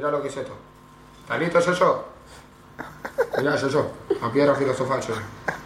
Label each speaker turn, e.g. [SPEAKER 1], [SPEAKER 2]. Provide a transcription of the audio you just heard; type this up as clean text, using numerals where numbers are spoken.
[SPEAKER 1] Mira lo que es esto. ¿Estás listo, Soso? Mira, Soso. A piedra filosofal, Soso.